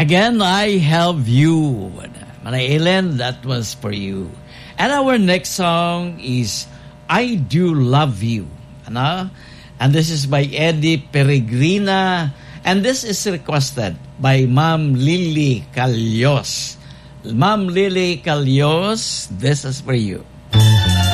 Again, I have you. Manay Ellen, that was for you. And our next song is I Do Love You. Ano? And this is by Eddie Peregrina. And this is requested by Ma'am Lily Calyos. Ma'am Lily Calyos, this is for you.